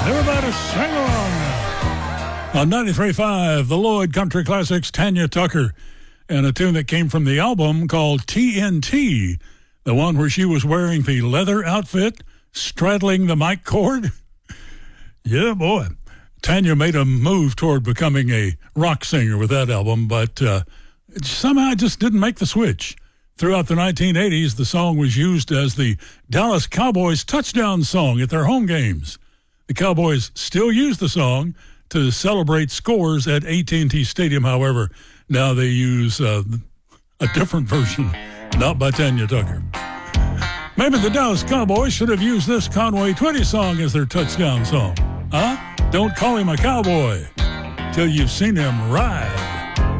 Everybody sing along now. On 93.5, the Lloyd Country Classics, Tanya Tucker, and a tune that came from the album called TNT, the one where she was wearing the leather outfit, straddling the mic cord. Yeah, boy. Tanya made a move toward becoming a rock singer with that album, but somehow it just didn't make the switch. Throughout the 1980s, the song was used as the Dallas Cowboys touchdown song at their home games. The Cowboys still use the song to celebrate scores at AT&T Stadium. However, now they use a different version, not by Tanya Tucker. Maybe the Dallas Cowboys should have used this Conway Twitty song as their touchdown song. Huh? Don't call him a cowboy till you've seen him ride.